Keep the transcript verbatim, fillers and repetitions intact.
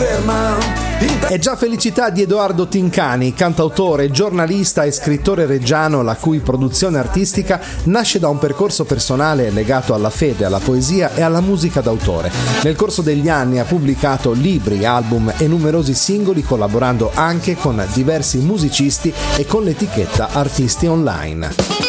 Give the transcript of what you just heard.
ferma. È già felicità di Edoardo Tincani, cantautore, giornalista e scrittore reggiano, la cui produzione artistica nasce da un percorso personale legato alla fede, alla poesia e alla musica d'autore. Nel corso degli anni ha pubblicato libri, album e numerosi singoli, collaborando anche con diversi musicisti e con l'etichetta Artisti Online.